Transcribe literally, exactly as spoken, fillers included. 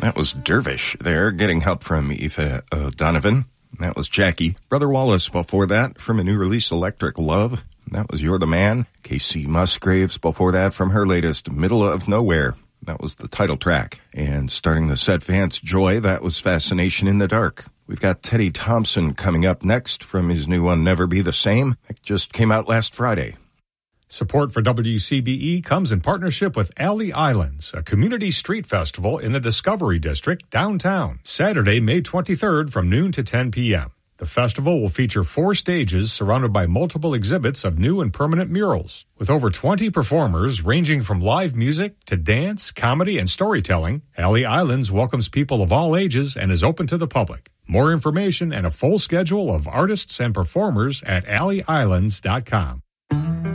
That was Dervish there, getting help from Aoife O'Donovan. That was Jackie. Brother Wallace before that from a new release, Electric Love. That was You're the Man. K C Musgraves before that from her latest, Middle of Nowhere. That was the title track. And starting the set, Vance Joy, that was Fascination in the Dark. We've got Teddy Thompson coming up next from his new one, Never Be the Same. That just came out last Friday. Support for W C B E comes in partnership with Alley Islands, a community street festival in the Discovery District downtown, Saturday, May twenty-third from noon to ten p.m. The festival will feature four stages surrounded by multiple exhibits of new and permanent murals. With over twenty performers ranging from live music to dance, comedy, and storytelling, Alley Islands welcomes people of all ages and is open to the public. More information and a full schedule of artists and performers at alley islands dot com.